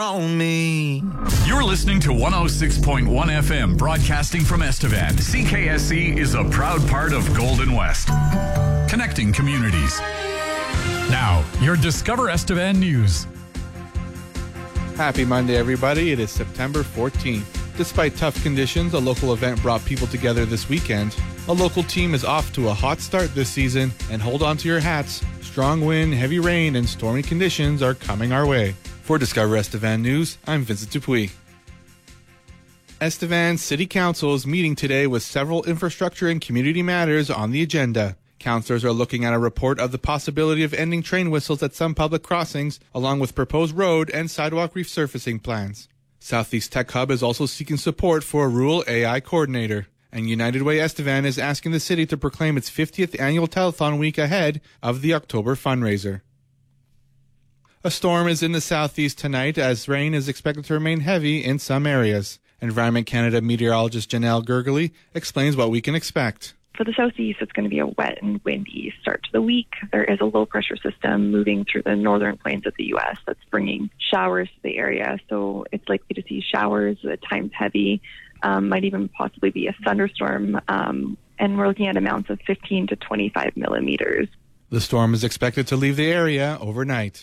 on me. You're listening to 106.1 FM, broadcasting from Estevan. CKSC is a proud part of Golden West, connecting communities. Now, your Discover Estevan news. Happy Monday, everybody. It is September 14th. Despite tough conditions, a local event brought people together this weekend. A local team is off to a hot start this season, and hold on to your hats. Strong wind, heavy rain, and stormy conditions are coming our way. For Discover Estevan News, I'm Vincent Dupuis. Estevan City Council is meeting today with several infrastructure and community matters on the agenda. Councillors are looking at a report of the possibility of ending train whistles at some public crossings, along with proposed road and sidewalk resurfacing plans. Southeast Tech Hub is also seeking support for a rural AI coordinator. And United Way Estevan is asking the city to proclaim its 50th annual telethon week ahead of the October fundraiser. A storm is in the southeast tonight as rain is expected to remain heavy in some areas. Environment Canada meteorologist Janelle Gergely explains what we can expect. For the southeast, it's going to be a wet and windy start to the week. There is a low-pressure system moving through the northern plains of the U.S. that's bringing showers to the area. So it's likely to see showers, at times heavy, might even possibly be a thunderstorm. And we're looking at amounts of 15 to 25 millimeters. The storm is expected to leave the area overnight.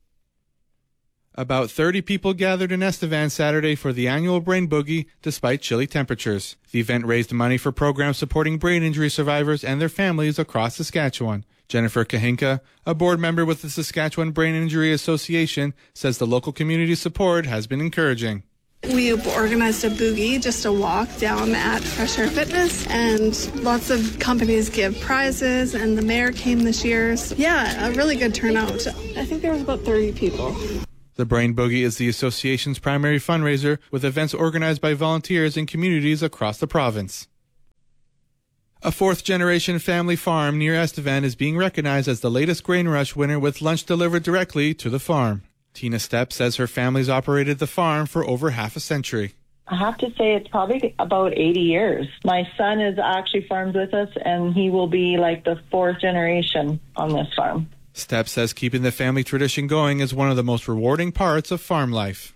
About 30 people gathered in Estevan Saturday for the annual Brain Boogie despite chilly temperatures. The event raised money for programs supporting brain injury survivors and their families across Saskatchewan. Jennifer Kahinka, a board member with the Saskatchewan Brain Injury Association, says the local community support has been encouraging. We organized a boogie, just a walk down at Fresh Air Fitness, and lots of companies give prizes, and the mayor came this year. So, yeah, a really good turnout. I think there was about 30 people. The Brain Boogie is the association's primary fundraiser, with events organized by volunteers in communities across the province. A fourth-generation family farm near Estevan is being recognized as the latest Grain Rush winner with lunch delivered directly to the farm. Tina Stepp says her family's operated the farm for over half a century. I have to say it's probably about 80 years. My son is actually farmed with us, and he will be like the fourth generation on this farm. Stepp says keeping the family tradition going is one of the most rewarding parts of farm life.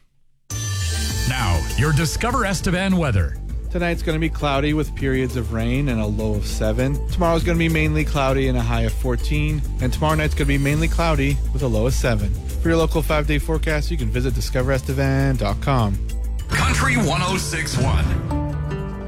Now, your Discover Estevan weather. Tonight's going to be cloudy with periods of rain and a low of 7. Tomorrow's going to be mainly cloudy and a high of 14. And tomorrow night's going to be mainly cloudy with a low of 7. For your local 5-day forecast, you can visit discoverestevan.com. Country 106.1.